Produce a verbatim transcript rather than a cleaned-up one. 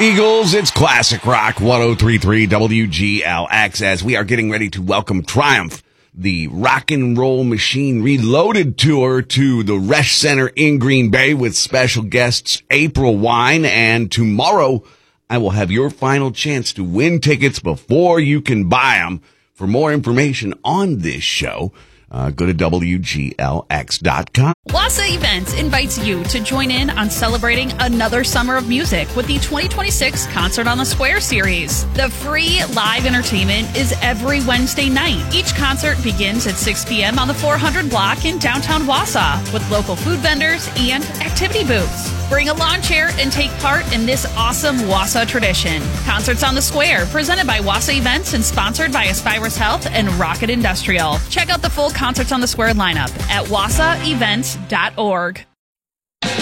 Eagles, it's Classic Rock one oh three point three W G L X as we are getting ready to welcome Triumph, the Rock and Roll Machine Reloaded Tour, to the Resch Center in Green Bay with special guests April Wine. And tomorrow, I will have your final chance to win tickets before you can buy them. For more information on this show, Uh, go to W G L X dot com. Wassa Events invites you to join in on celebrating another summer of music with the twenty twenty-six Concert on the Square series. The free live entertainment is every Wednesday night. Each concert begins at six p.m. on the four hundred block in downtown Wausau with local food vendors and activity booths. Bring a lawn chair and take part in this awesome Wausau tradition. Concerts on the Square, presented by Wassa Events and sponsored by Aspirus Health and Rocket Industrial. Check out the full Concerts on the Square lineup at wassa events dot org.